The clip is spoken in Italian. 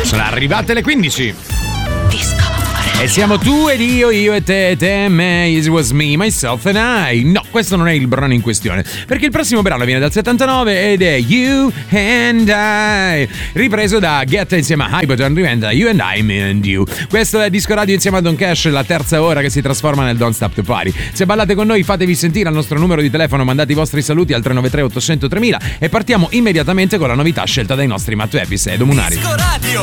Sono arrivate le 15. Disco. E siamo tu ed io e te, me, it was me, myself and I. No, questo non è il brano in questione, perché il prossimo brano viene dal 79 ed è You and I, ripreso da Get insieme a Hyperton, diventa You and I, Me and You. Questo è Disco Radio insieme a Don Cash, la terza ora che si trasforma nel Don't Stop to Party. Se ballate con noi fatevi sentire al nostro numero di telefono, mandate i vostri saluti al 393 800 3000 e partiamo immediatamente con la novità scelta dai nostri Matt Epis e Edo Munari. Disco Radio.